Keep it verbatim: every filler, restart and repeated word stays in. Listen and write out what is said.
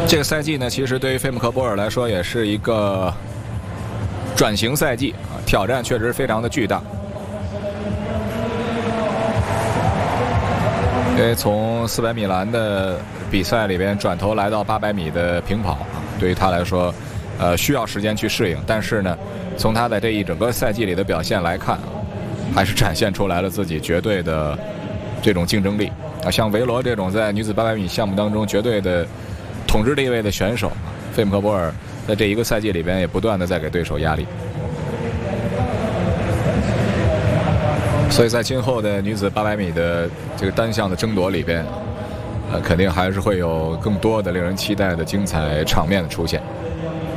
这个赛季呢，其实对于菲姆科波尔来说也是一个转型赛季啊，挑战确实非常的巨大。因为从四百米栏的比赛里边转头来到八百米的平跑啊，对于他来说，呃，需要时间去适应。但是呢，从他在这一整个赛季里的表现来看啊，还是展现出来了自己绝对的这种竞争力啊。像维罗这种在女子八百米项目当中绝对的统治地位的选手，费姆科波尔在这一个赛季里边也不断的在给对手压力。所以在今后的女子八百米的这个单项的争夺里边，呃，肯定还是会有更多的令人期待的精彩场面的出现。